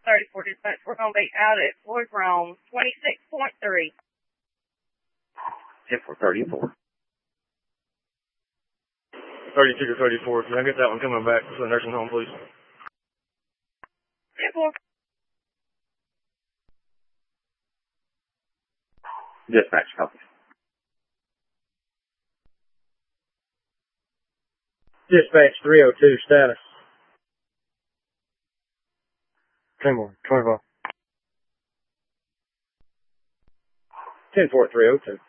34 dispatch. We're going to be out at Floyd Rome, 26.3. 10-4, 34. 32 to 34. Can I get that one coming back to the nursing home, please? 10-4. Dispatch, copy. Dispatch 302, status. 10-4, 24. 10-4, 302.